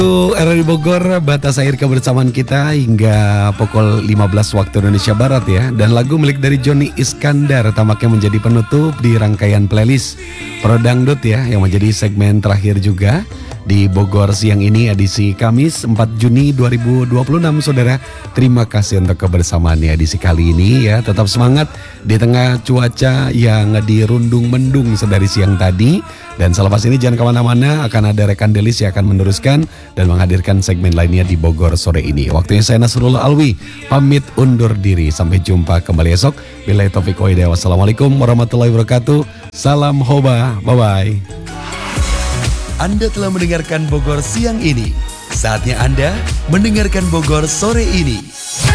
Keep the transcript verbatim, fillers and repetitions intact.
R R I Bogor, batas akhir kebersamaan kita hingga pukul lima belas waktu Indonesia Barat ya. Dan lagu milik dari Johnny Iskandar tampaknya menjadi penutup di rangkaian playlist Pro Dangdut ya, yang menjadi segmen terakhir juga di Bogor siang ini, edisi Kamis empat Juni dua ribu dua puluh enam. Saudara, terima kasih untuk kebersamaannya edisi kali ini ya. Tetap semangat di tengah cuaca yang dirundung mendung sedari siang tadi. Dan selepas ini jangan kemana-mana, akan ada rekan Delis yang akan meneruskan dan menghadirkan segmen lainnya di Bogor sore ini. Waktunya saya Nasrullah Alwi pamit undur diri. Sampai jumpa kembali esok. Billahi taufiq wal hidayah. Wassalamualaikum warahmatullahi wabarakatuh. Salam Hoba. Bye-bye. Anda telah mendengarkan Bogor siang ini. Saatnya Anda mendengarkan Bogor sore ini.